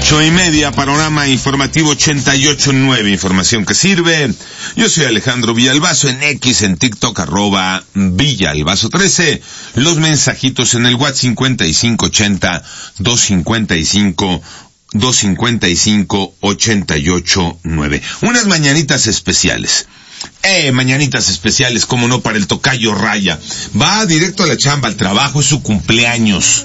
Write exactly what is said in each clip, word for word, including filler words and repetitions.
Ocho y media, panorama informativo ochenta y ocho nueve, información que sirve. Yo soy Alejandro Villalbazo, en X, en TikTok, arroba Villalbazo trece. Los mensajitos en el WhatsApp cincuenta y cinco ochenta, doscientos cincuenta y cinco, doscientos cincuenta y cinco, ochenta y ocho nueve. Unas mañanitas especiales. Eh, mañanitas especiales, como no, para el tocayo Raya. Va directo a la chamba, al trabajo, es su cumpleaños.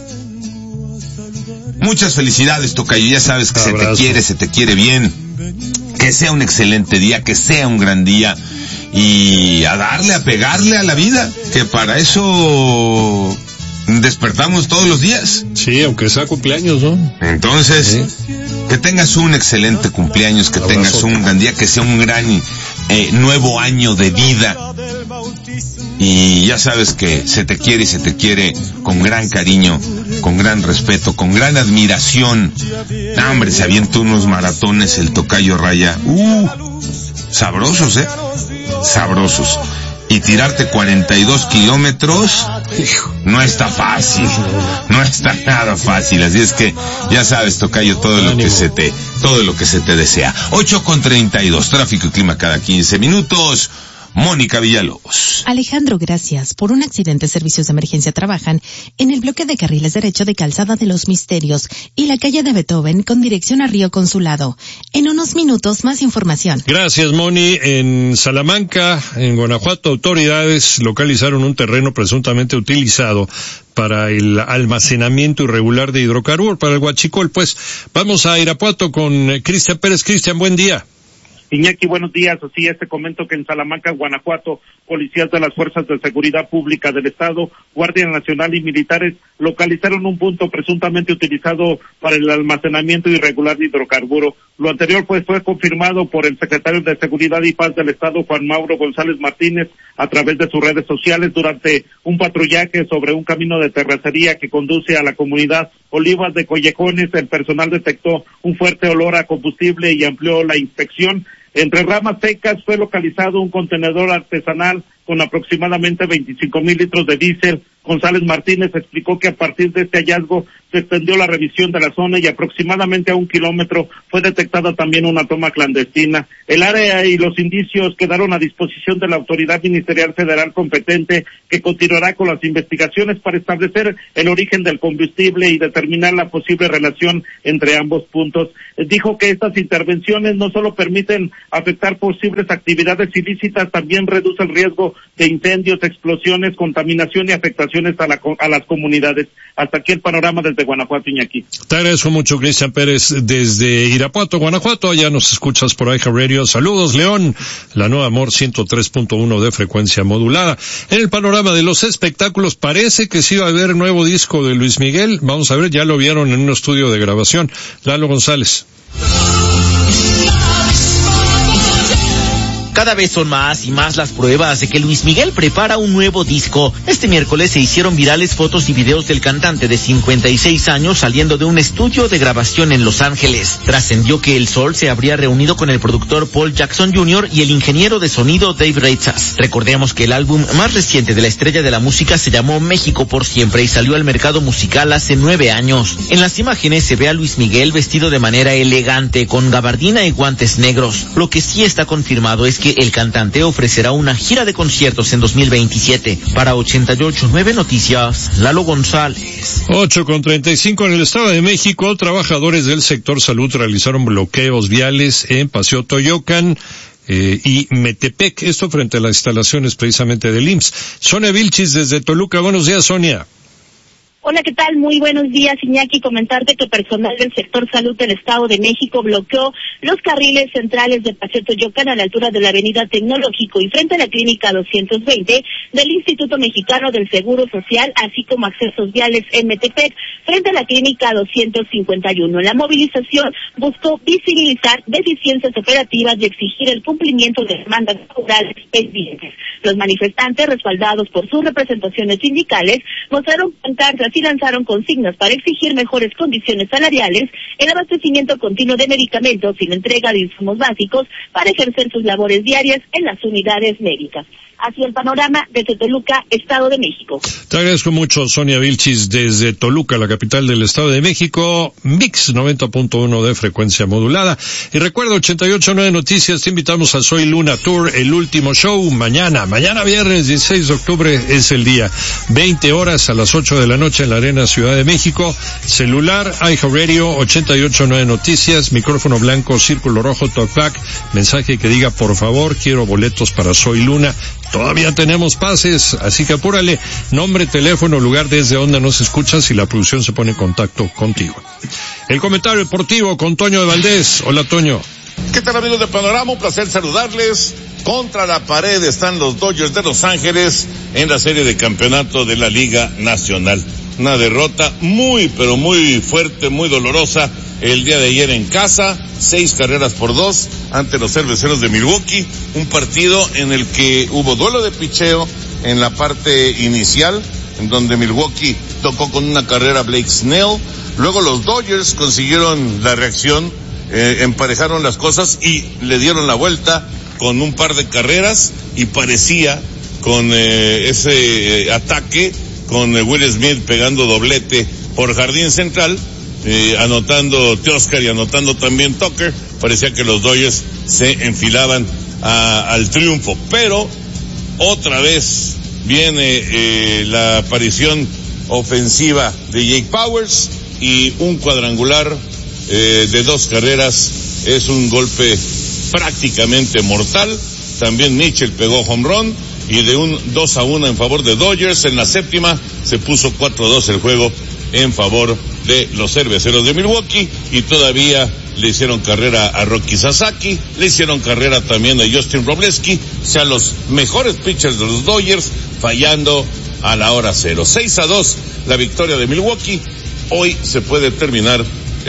Muchas felicidades, tocayo, ya sabes que Abrazo. Se te quiere, se te quiere bien. Que sea un excelente día, que sea un gran día. Y a darle, a pegarle a la vida, que para eso despertamos todos los días. Sí, aunque sea cumpleaños, ¿no? Entonces, sí. Que tengas un excelente cumpleaños, que Abrazo. Tengas un gran día, que sea un gran eh, nuevo año de vida. Y ya sabes que se te quiere y se te quiere con gran cariño, con gran respeto, con gran admiración. Ah, hombre, se avienta unos maratones el tocayo Raya. Uh, sabrosos, eh. Sabrosos. Y tirarte cuarenta y dos kilómetros no está fácil, no está nada fácil, así es que ya sabes, tocayo, todo lo que se te, todo lo que se te desea. Ocho con treinta y dos, tráfico y clima cada quince minutos. Mónica Villalobos. Alejandro, gracias. Por un accidente, servicios de emergencia trabajan en el bloque de carriles derecho de Calzada de los Misterios y la calle de Beethoven con dirección a Río Consulado. En unos minutos, más información. Gracias, Moni. En Salamanca, en Guanajuato, autoridades localizaron un terreno presuntamente utilizado para el almacenamiento irregular de hidrocarburos, para el huachicol. Pues vamos a Irapuato con Cristian Pérez. Cristian, buen día. Iñaki, buenos días. Así es, te comento que en Salamanca, Guanajuato, policías de las Fuerzas de Seguridad Pública del Estado, Guardia Nacional y militares localizaron un punto presuntamente utilizado para el almacenamiento irregular de hidrocarburo. Lo anterior pues fue confirmado por el secretario de Seguridad y Paz del Estado, Juan Mauro González Martínez, a través de sus redes sociales durante un patrullaje sobre un camino de terracería que conduce a la comunidad Olivas de Collejones. El personal detectó un fuerte olor a combustible y amplió la inspección. Entre ramas secas fue localizado un contenedor artesanal con aproximadamente veinticinco mil litros de diésel. González Martínez explicó que a partir de este hallazgo se extendió la revisión de la zona y aproximadamente a un kilómetro fue detectada también una toma clandestina. El área y los indicios quedaron a disposición de la autoridad ministerial federal competente, que continuará con las investigaciones para establecer el origen del combustible y determinar la posible relación entre ambos puntos. Dijo que estas intervenciones no solo permiten afectar posibles actividades ilícitas, también reduce el riesgo de incendios, explosiones, contaminación y afectaciones a, la, a las comunidades. Hasta aquí el panorama desde Guanajuato, Iñaki. Te agradezco mucho, Cristian Pérez, desde Irapuato, Guanajuato. Allá nos escuchas por iHeart Radio. Saludos, León, la nueva Amor ciento tres punto uno de frecuencia modulada. En el panorama de los espectáculos, parece que sí va a haber nuevo disco de Luis Miguel. Vamos a ver, ya lo vieron en un estudio de grabación. Lalo González. Cada vez son más y más las pruebas de que Luis Miguel prepara un nuevo disco. Este miércoles se hicieron virales fotos y videos del cantante de cincuenta y seis años saliendo de un estudio de grabación en Los Ángeles. Trascendió que El Sol se habría reunido con el productor Paul Jackson junior y el ingeniero de sonido Dave Reitzas. Recordemos que el álbum más reciente de la estrella de la música se llamó México por Siempre y salió al mercado musical hace nueve años. En las imágenes se ve a Luis Miguel vestido de manera elegante, con gabardina y guantes negros. Lo que sí está confirmado es que el cantante ofrecerá una gira de conciertos en dos mil veintisiete. Para ochenta y ocho nueve Noticias, Lalo González. ocho con treinta y cinco en el Estado de México, trabajadores del sector salud realizaron bloqueos viales en Paseo Toyocan eh, y Metepec, esto frente a las instalaciones precisamente del I M S S. Sonia Vilchis desde Toluca, buenos días, Sonia. Hola, ¿qué tal? Muy buenos días, Iñaki. Comentarte que personal del sector salud del Estado de México bloqueó los carriles centrales de Paseo Toyocan a la altura de la Avenida Tecnológico y frente a la Clínica doscientos veinte del Instituto Mexicano del Seguro Social, así como accesos viales en Metepec frente a la Clínica doscientos cincuenta y uno. La movilización buscó visibilizar deficiencias operativas y exigir el cumplimiento de demandas laborales pendientes. Los manifestantes, respaldados por sus representaciones sindicales, mostraron pancartas y lanzaron consignas para exigir mejores condiciones salariales, el abastecimiento continuo de medicamentos y la entrega de insumos básicos para ejercer sus labores diarias en las unidades médicas. Así el panorama desde Toluca, Estado de México. Te agradezco mucho, Sonia Vilchis, desde Toluca, la capital del Estado de México, Mix noventa punto uno de frecuencia modulada. Y recuerda, ochenta y ocho punto nueve Noticias, te invitamos a Soy Luna Tour, el último show, mañana, mañana viernes dieciséis de octubre es el día, veinte horas a las ocho de la noche en la Arena Ciudad de México, celular, iHeartRadio, ochenta y ocho punto nueve Noticias, micrófono blanco, círculo rojo, talkback, mensaje que diga, por favor, quiero boletos para Soy Luna. Todavía tenemos pases, así que apúrale, nombre, teléfono, lugar desde donde nos escuchas y la producción se pone en contacto contigo. El comentario deportivo con Toño de Valdés. Hola, Toño. ¿Qué tal, amigos de Panorama? Un placer saludarles. Contra la pared están los Dodgers de Los Ángeles en la serie de campeonato de la Liga Nacional. Una derrota muy, pero muy fuerte, muy dolorosa el día de ayer en casa, seis carreras por dos ante los Cerveceros de Milwaukee, un partido en el que hubo duelo de picheo en la parte inicial, en donde Milwaukee tocó con una carrera a Blake Snell, luego los Dodgers consiguieron la reacción, eh, emparejaron las cosas y le dieron la vuelta con un par de carreras y parecía con eh, ese eh, ataque, con eh, Will Smith pegando doblete por jardín central, Eh, anotando Teoscar y anotando también Tucker, parecía que los Dodgers se enfilaban a, al triunfo, pero otra vez viene eh, la aparición ofensiva de Jake Powers y un cuadrangular eh, de dos carreras, es un golpe prácticamente mortal. También Mitchell pegó home run y de un dos a uno en favor de Dodgers. En la séptima se puso cuatro a dos el juego en favor de los Cerveceros de Milwaukee y todavía le hicieron carrera a Rocky Sasaki, le hicieron carrera también a Justin Robleski, o sea, los mejores pitchers de los Dodgers fallando a la hora cero. seis a dos la victoria de Milwaukee. Hoy se puede terminar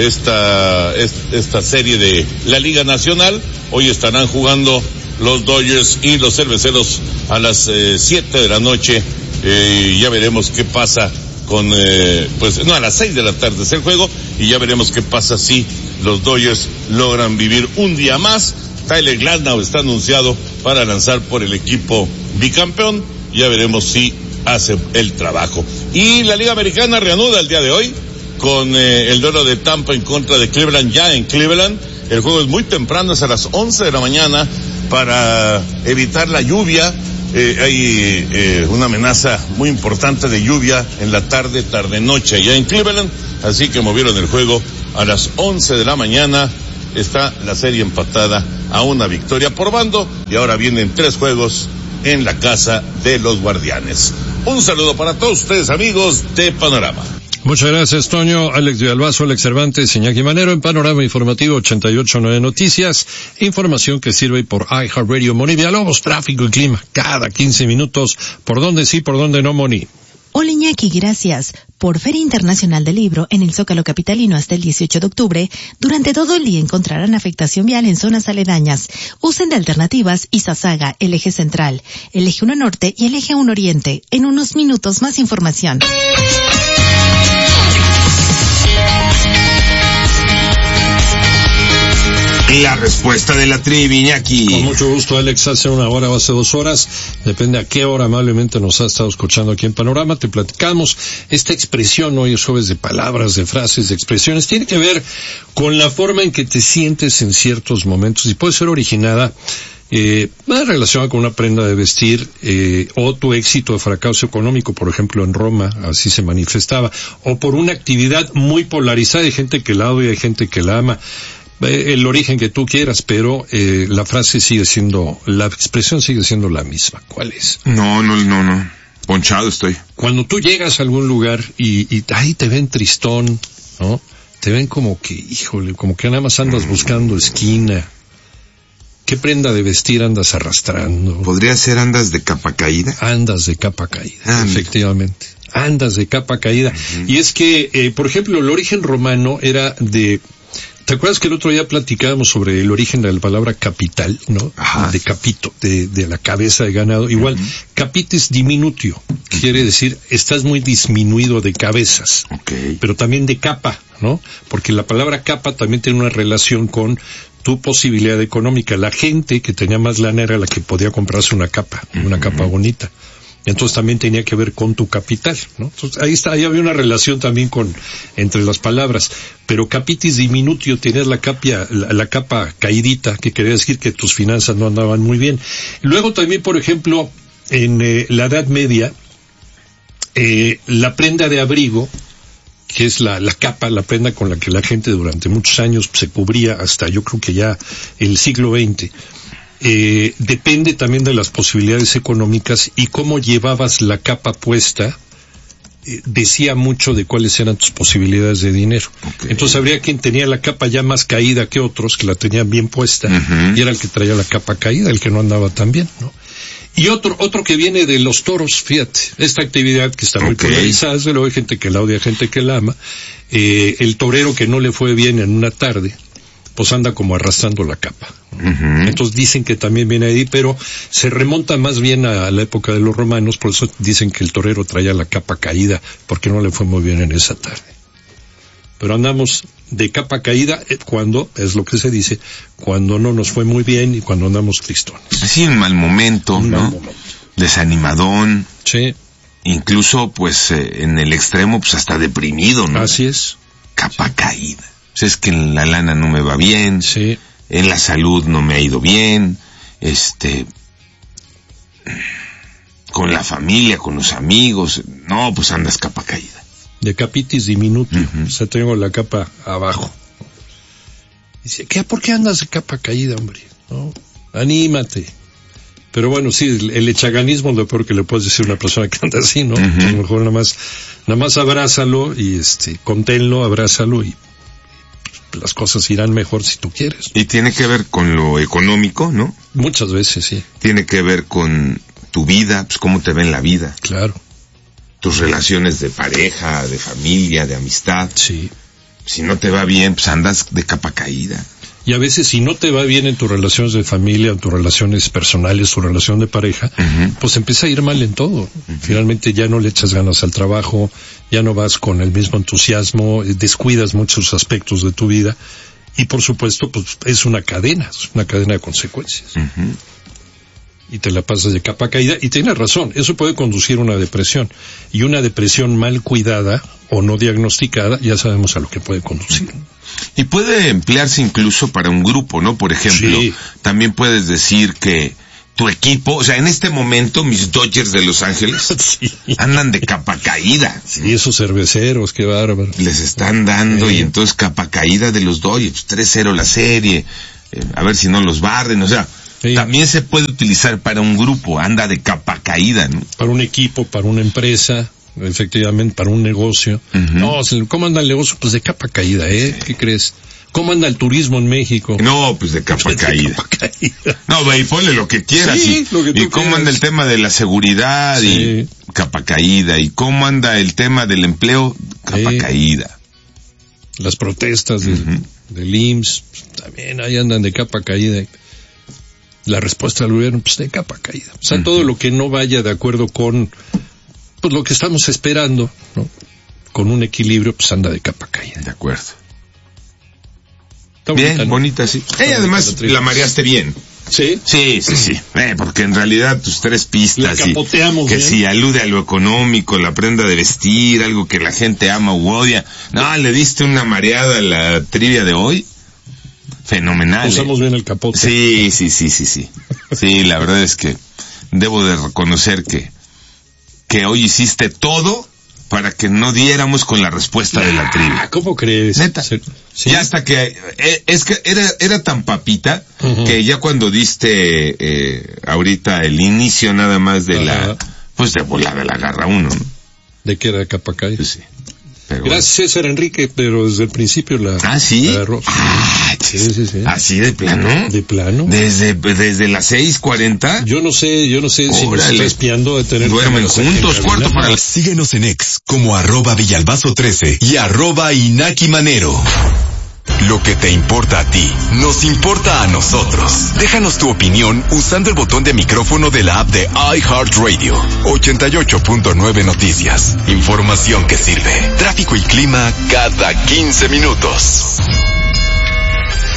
esta esta serie de la Liga Nacional. Hoy estarán jugando los Dodgers y los Cerveceros a las eh, siete de la noche. Eh, ya veremos qué pasa con, eh, pues, no, a las seis de la tarde es el juego, y ya veremos qué pasa si los Dodgers logran vivir un día más. Tyler Glasnow está anunciado para lanzar por el equipo bicampeón, ya veremos si hace el trabajo. Y la Liga Americana reanuda el día de hoy, con eh, el duelo de Tampa en contra de Cleveland, ya en Cleveland. El juego es muy temprano, es a las once de la mañana, para evitar la lluvia. Eh, hay eh, una amenaza muy importante de lluvia en la tarde, tarde-noche allá en Cleveland, así que movieron el juego a las once de la mañana. Está la serie empatada a una victoria por bando, y ahora vienen tres juegos en la casa de los Guardianes. Un saludo para todos ustedes, amigos de Panorama. Muchas gracias, Toño. Alex Villalbazo, Alex Cervantes, Iñaki Manero en Panorama Informativo ochenta y ocho punto nueve Noticias. Información que sirve por iHeartRadio. Moni Villalobos, tráfico y clima cada quince minutos. ¿Por dónde sí, por dónde no, Moni? Hola, Iñaki, gracias. Por Feria Internacional del Libro en el Zócalo Capitalino hasta el dieciocho de octubre, durante todo el día encontrarán afectación vial en zonas aledañas. Usen de alternativas Izazaga, el eje central, el eje uno norte y el eje uno oriente. En unos minutos más información. La respuesta de la trivia, Iñaki. Con mucho gusto, Alex. Hace una hora o hace dos horas, depende a qué hora amablemente nos ha estado escuchando aquí en Panorama, te platicamos. Esta expresión, hoy es jueves de palabras, de frases, de expresiones, tiene que ver con la forma en que te sientes en ciertos momentos y puede ser originada Eh, más relacionada con una prenda de vestir, eh, o tu éxito o fracaso económico, por ejemplo en Roma, así se manifestaba, o por una actividad muy polarizada, hay gente que la odia, hay gente que la ama, eh, el origen que tú quieras, pero eh, la frase sigue siendo, la expresión sigue siendo la misma. ¿Cuál es? No, no, no, no, ponchado estoy. Cuando tú llegas a algún lugar y, y ahí te ven tristón, ¿no? Te ven como que, híjole, como que nada más andas buscando esquina. ¿Qué prenda de vestir andas arrastrando? ¿Podría ser andas de capa caída? Andas de capa caída, ah, efectivamente. Andas de capa caída. Uh-huh. Y es que, eh, por ejemplo, el origen romano era de... ¿Te acuerdas que el otro día platicábamos sobre el origen de la palabra capital, no? Ajá. De capito, de, de la cabeza de ganado. Igual, uh-huh. Capitis diminutio, quiere decir, estás muy disminuido de cabezas. Okay. Pero también de capa, ¿no? Porque la palabra capa también tiene una relación con tu posibilidad económica. La gente que tenía más lana era la que podía comprarse una capa, una uh-huh. capa bonita. Entonces también tenía que ver con tu capital, ¿no? Entonces ahí está, ahí había una relación también con, entre las palabras. Pero capitis diminutio, tenías la capa, la, la capa caidita, que quería decir que tus finanzas no andaban muy bien. Luego también, por ejemplo, en eh, la Edad Media, eh, la prenda de abrigo, que es la, la capa, la prenda con la que la gente durante muchos años se cubría hasta yo creo que ya el siglo veinte, Eh, depende también de las posibilidades económicas y cómo llevabas la capa puesta, eh, decía mucho de cuáles eran tus posibilidades de dinero. Okay. Entonces habría quien tenía la capa ya más caída que otros, que la tenían bien puesta, uh-huh. y era el que traía la capa caída, el que no andaba tan bien, ¿no? Y otro, otro que viene de los toros, fíjate, esta actividad que está muy okay. polarizada, luego hay gente que la odia, gente que la ama, eh, el torero que no le fue bien en una tarde, pues anda como arrastrando la capa. Uh-huh. Entonces dicen que también viene ahí, pero se remonta más bien a la época de los romanos, por eso dicen que el torero traía la capa caída, porque no le fue muy bien en esa tarde. Pero andamos de capa caída cuando, es lo que se dice, cuando no nos fue muy bien y cuando andamos tristones. Sí, un mal momento, un ¿no? Mal momento. Desanimadón. Sí. Incluso, pues, eh, en el extremo, pues hasta deprimido, ¿no? Así es. Capa sí. caída. Es que en la lana no me va bien, sí. en la salud no me ha ido bien, este, con la familia, con los amigos, no, pues andas capa caída. De capitis diminutio, uh-huh. o sea, tengo la capa abajo. Dice, ¿qué, ¿por qué andas de capa caída, hombre? No, anímate. Pero bueno, sí, el, el echaganismo es lo peor que le puedes decir a una persona que anda así, ¿no? Uh-huh. Entonces mejor nada más, nada más abrázalo y este, conténlo, abrázalo y las cosas irán mejor si tú quieres. Y tiene que ver con lo económico, ¿no? Muchas veces, sí. Tiene que ver con tu vida, pues cómo te ve en la vida. Claro. Tus relaciones de pareja, de familia, de amistad. Sí. Si no te va bien, pues andas de capa caída. Y a veces si no te va bien en tus relaciones de familia, en tus relaciones personales, tu relación de pareja, uh-huh. pues empieza a ir mal en todo. Uh-huh. Finalmente ya no le echas ganas al trabajo, ya no vas con el mismo entusiasmo, descuidas muchos aspectos de tu vida y por supuesto pues es una cadena, es una cadena de consecuencias. Uh-huh. Y te la pasas de capa caída y tienes razón, eso puede conducir a una depresión y una depresión mal cuidada o no diagnosticada ya sabemos a lo que puede conducir. Y puede emplearse incluso para un grupo, ¿no? Por ejemplo, sí. también puedes decir que tu equipo, o sea, en este momento mis Dodgers de Los Ángeles sí. andan de capa caída. Sí, esos cerveceros, qué bárbaro. Les están dando sí. y entonces capa caída de los Dodgers, tres cero la serie, eh, a ver si no los barren, o sea, sí. también se puede utilizar para un grupo, anda de capa caída, ¿no? Para un equipo, para una empresa, efectivamente, para un negocio. Uh-huh. No, ¿cómo anda el negocio? Pues de capa caída, ¿eh? Sí. ¿Qué crees? ¿Cómo anda el turismo en México? No, pues de capa, pues caída. de capa caída. No, ve y ponle lo que quieras. Sí, y, lo que tú y cómo quieras. anda el tema de la seguridad sí. y capa caída. Y cómo anda el tema del empleo, capa sí. caída. Las protestas del, uh-huh. del I M S S, pues, también ahí andan de capa caída. La respuesta del gobierno, pues de capa caída. O sea, uh-huh. todo lo que no vaya de acuerdo con pues lo que estamos esperando, ¿no? Con un equilibrio, pues anda de capa caída. De acuerdo. Está bien, bonita, ¿no? bonita, sí. Está y además la, la mareaste bien. ¿Sí? Sí, sí, sí. Eh, porque en realidad tus tres pistas. La capoteamos y, que bien. si alude a lo económico, la prenda de vestir, algo que la gente ama u odia. No, le diste una mareada a la trivia de hoy. Fenomenal. Usamos eh. bien el capote. Sí, sí, sí, sí, sí. Sí, la verdad es que debo de reconocer que que hoy hiciste todo para que no diéramos con la respuesta de la trivia. ¿Cómo crees? Neta. Sí. Ya hasta que, eh, es que era, era tan papita, uh-huh. que ya cuando diste, eh, ahorita el inicio nada más de uh-huh. la, pues de volada la agarra uno, ¿no? ¿De qué era capa caída? Pues sí. Pero gracias bueno. César Enrique, pero desde el principio la, ¿Ah, sí? la agarró. Ah, sí, sí, sí. ¿Así de plano? De plano. Desde, desde las seis cuarenta. Yo no sé, yo no sé Órale. si me está espiando de tener. Duermen juntos, cuarto para la... Síguenos en X como arroba Villalbazo trece y arroba Inaki Manero. Lo que te importa a ti, nos importa a nosotros. Déjanos tu opinión usando el botón de micrófono de la app de iHeartRadio. ochenta y ocho punto nueve Noticias. Información que sirve. Tráfico y clima cada quince minutos.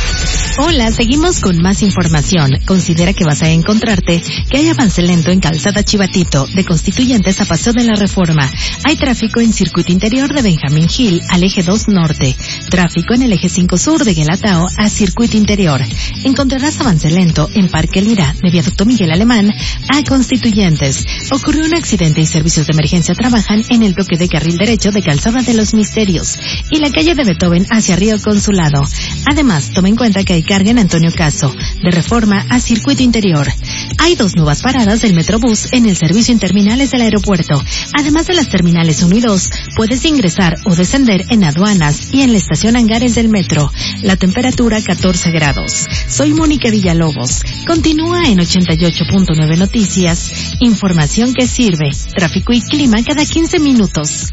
Hola, seguimos con más información. Considera que vas a encontrarte que hay avance lento en Calzada Chivatito, de Constituyentes a Paseo de la Reforma. Hay tráfico en Circuito Interior de Benjamín Gil al Eje dos Norte. Tráfico en el Eje cinco Sur de Guelatao a Circuito Interior. Encontrarás avance lento en Parque Lira, de Viaducto Miguel Alemán a Constituyentes. Ocurrió un accidente y servicios de emergencia trabajan en el bloque de carril derecho de Calzada de los Misterios y la calle de Beethoven hacia Río Consulado. Además, toma en cuenta que hay carga en Antonio Caso, de Reforma a Circuito Interior. Hay dos nuevas paradas del Metrobús en el servicio interminales del aeropuerto. Además de las terminales uno y dos, puedes ingresar o descender en aduanas y en la estación Hangares del Metro. La temperatura catorce grados. Soy Mónica Villalobos. Continúa en ochenta y ocho punto nueve Noticias. Información que sirve. Tráfico y clima cada quince minutos.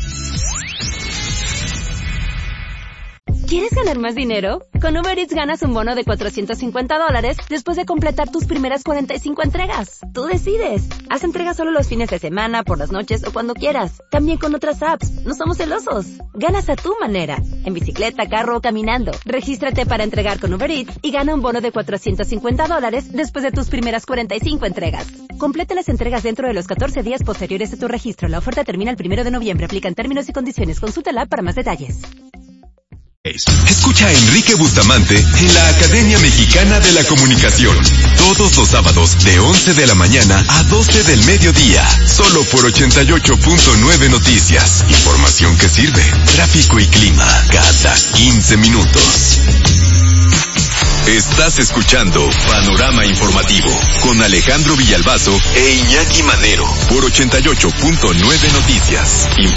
¿Quieres ganar más dinero? Con Uber Eats ganas un bono de cuatrocientos cincuenta dólares después de completar tus primeras cuarenta y cinco entregas. Tú decides. Haz entregas solo los fines de semana, por las noches o cuando quieras. También con otras apps. No somos celosos. Ganas a tu manera. En bicicleta, carro o caminando. Regístrate para entregar con Uber Eats y gana un bono de cuatrocientos cincuenta dólares después de tus primeras cuarenta y cinco entregas. Completa las entregas dentro de los catorce días posteriores a tu registro. La oferta termina el primero de noviembre. Aplican términos y condiciones. Consúltala para más detalles. Escucha a Enrique Bustamante en la Academia Mexicana de la Comunicación. Todos los sábados de once de la mañana a doce del mediodía. Solo por ochenta y ocho punto nueve Noticias. Información que sirve. Tráfico y clima cada quince minutos. Estás escuchando Panorama Informativo con Alejandro Villalbazo e Iñaki Manero por ochenta y ocho punto nueve Noticias. Información